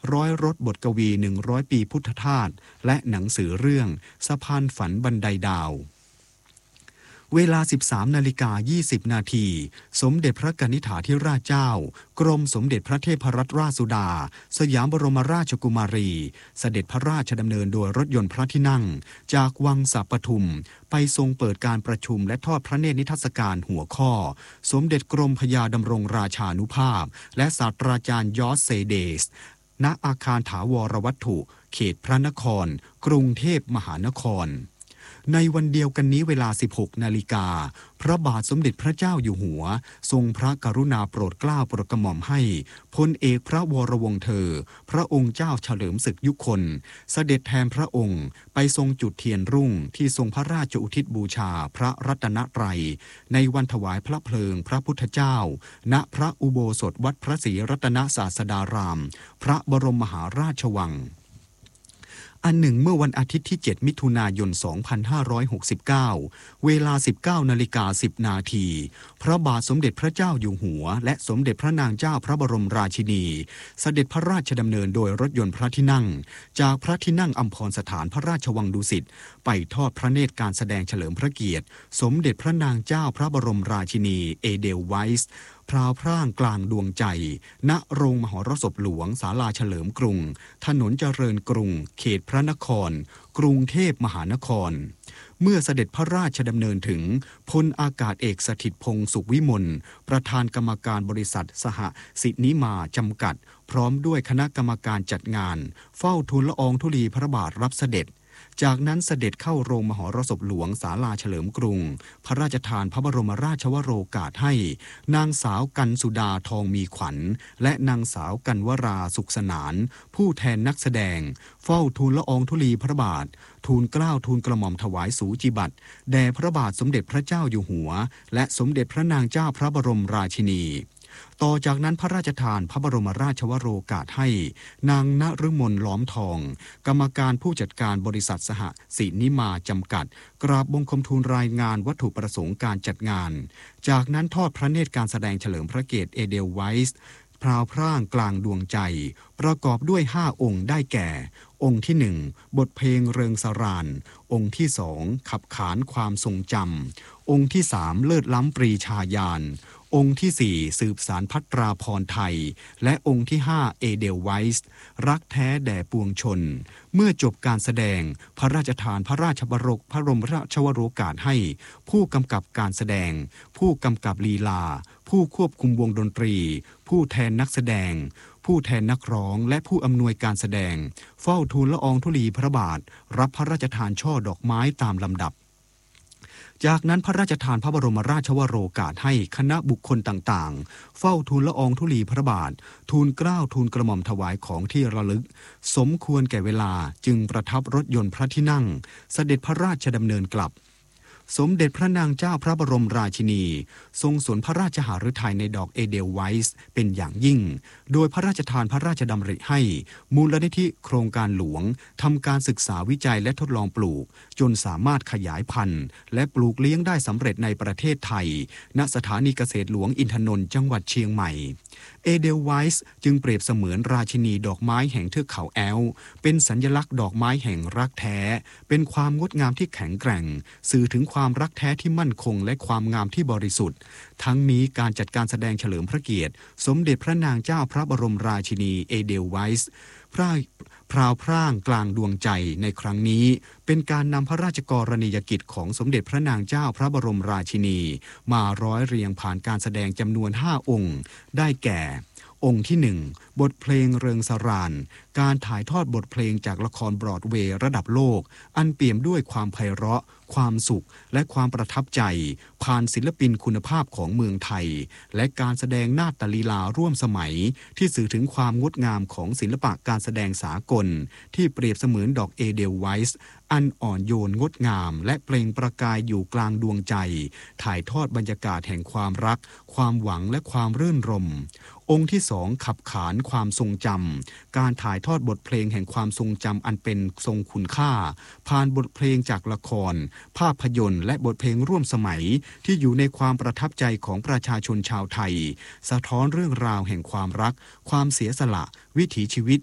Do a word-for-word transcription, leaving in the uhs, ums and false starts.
ร้อยรถบทกวีหนึ่งร้อยปีพุทธทาสและหนังสือเรื่องสะพานฝันบันไดดาวเวลา สิบสามนาฬิกายี่สิบนาทีสมเด็จพระกนิษฐาธิราชเจ้ากรมสมเด็จพระเทพรัตนราชสุดาสยามบรมราชกุมารีเสด็จพระราชดำเนินโดยรถยนต์พระที่นั่งจากวังสะปทุมไปทรงเปิดการประชุมและทอดพระเนตรนิทรรศการหัวข้อสมเด็จกรมพยาดำรงราชานุภาพและศาสตราจารย์ยอร์จเซเดสณอาคารถาวรวัตถุเขตพระนครกรุงเทพมหานครในวันเดียวกันนี้เวลา สิบหกนาฬิกาพระบาทสมเด็จพระเจ้าอยู่หัวทรงพระกรุณาโปรดเกล้าโปรดกระหม่อมให้พลเอกพระวรวงศ์เธอพระองค์เจ้าเฉลิมศึกยุคลเสด็จแทนพระองค์ไปทรงจุดเทียนรุ่งที่ทรงพระราชอุทิศบูชาพระรัตนตรัยในวันถวายพระเพลิงพระพุทธเจ้าณพระอุโบสถวัดพระศรีรัตนศาสดารามพระบรมมหาราชวังอันหนึ่งเมื่อวันอาทิตย์ที่เจ็ดมิถุนายนสองพันห้าร้อยหกสิบเก้าเวลา สิบเก้านาฬิกาสิบนาทีพระบาทสมเด็จพระเจ้าอยู่หัวและสมเด็จพระนางเจ้าพระบรมราชินีเสด็จพระราชดำเนินโดยรถยนต์พระที่นั่งจากพระที่นั่งอัมพรสถานพระราชวังดุสิตไปทอดพระเนตรการแสดงเฉลิมพระเกียรติสมเด็จพระนางเจ้าพระบรมราชินีเอเดลไวส์พราวพร่างกลางดวงใจณโรงมหรสพหลวงศาลาเฉลิมกรุงถนนเจริญกรุงเขตพระนครกรุงเทพมหานครเมื่อเสด็จพระราชดำเนินถึงพลอากาศเอกสถิตพงษ์สุขวิมลประธานกรรมการบริษัทสหสินิมาจำกัดพร้อมด้วยคณะกรรมการจัดงานเฝ้าทูลละอองธุลีพระบาทรับเสด็จจากนั้นเสด็จเข้าโรงมหรสพหลวงศาลาเฉลิมกรุงพระราชทานพระบรมราชวโรกาสให้นางสาวกันสุดาทองมีขวัญและนางสาวกันวราสุขสนานผู้แทนนักแสดงเฝ้าทูลละอองธุลีพระบาททูลเกล้าทูลกระหม่อมถวายสูจิบัติแด่พระบาทสมเด็จพระเจ้าอยู่หัวและสมเด็จพระนางเจ้าพระบรมราชินีต่อจากนั้นพระราชทานพระบรมราชวโรกาสให้นางณฤมลล้อมทองกรรมการผู้จัดการบริษัทสหสินิมาจำกัดกราบบังคมทูลรายงานวัตถุประสงค์การจัดงานจากนั้นทอดพระเนตรการแสดงเฉลิมพระเกียรติเอเดลไวส์พราวพร่างกลางดวงใจประกอบด้วยห้าองค์ได้แก่องค์ที่หนึ่งบทเพลงเริงสรานองค์ที่สองขับขานความทรงจำองค์ที่สามเลิศล้ำปรีชาญาณองค์ที่สี่สืบสารพัตราพรไทยและองค์ที่ห้าเอเดลไวส์รักแท้แด่ปวงชนเมื่อจบการแสดงพระราชทานพระราชบรกพระบรมราชวโรกาสให้ผู้กำกับการแสดงผู้กำกับลีลาผู้ควบคุมวงดนตรีผู้แทนนักแสดงผู้แทนนักร้องและผู้อำนวยการแสดงเฝ้าทูลละอองธุลีพระบาทรับพระราชทานช่อดอกไม้ตามลำดับจากนั้นพระราชทานพระบรมราชวโรกาสให้คณะบุคคลต่างๆเฝ้าทูลละอองธุลีพระบาททูลเกล้าทูลกระหม่อมถวายของที่ระลึกสมควรแก่เวลาจึงประทับรถยนต์พระที่นั่งเสด็จพระราชดำเนินกลับสมเด็จพระนางเจ้าพระบรมราชินีทรงสนพระราชหฤทัยในดอกเอเดลไวส์เป็นอย่างยิ่งโดยพระราชทานพระราชดำริให้มูลนิธิโครงการหลวงทำการศึกษาวิจัยและทดลองปลูกจนสามารถขยายพันธุ์และปลูกเลี้ยงได้สำเร็จในประเทศไทยณสถานีเกษตรหลวงอินทนนท์จังหวัดเชียงใหม่เอเดลไวส์จึงเปรียบเสมือนราชินีดอกไม้แห่งเทือกเขาแอลป์เป็นสัญลักษณ์ดอกไม้แห่งรักแท้เป็นความงดงามที่แข็งแกร่งสื่อถึงความรักแท้ที่มั่นคงและความงามที่บริสุทธิ์ทั้งนี้การจัดการแสดงเฉลิมพระเกียรติสมเด็จพระนางเจ้าพระบรมราชินีเอเดลไวส์พระพราวพร่างกลางดวงใจในครั้งนี้เป็นการนำพระราชกรณียกิจของสมเด็จพระนางเจ้าพระบรมราชินีมาร้อยเรียงผ่านการแสดงจำนวนห้าองค์ได้แก่องค์ที่หนึ่งบทเพลงเริงสรานการถ่ายทอดบทเพลงจากละครบรอดเวย์ระดับโลกอันเปี่ยมด้วยความไพเราะความสุขและความประทับใจผ่านศิลปินคุณภาพของเมืองไทยและการแสดงนาฏลีลาร่วมสมัยที่สื่อถึงความงดงามของศิลปะการแสดงสากลที่เปรียบเสมือนดอกเอเดลไวส์อันอ่อนโยนงดงามและเปล่งประกายอยู่กลางดวงใจถ่ายทอดบรรยากาศแห่งความรักความหวังและความรื่นรมย์องค์ที่สองขับขานความทรงจำการถ่ายทอดบทเพลงแห่งความทรงจำอันเป็นทรงคุณค่าผ่านบทเพลงจากละครภาพยนตร์และบทเพลงร่วมสมัยที่อยู่ในความประทับใจของประชาชนชาวไทยสะท้อนเรื่องราวแห่งความรักความเสียสละวิถีชีวิต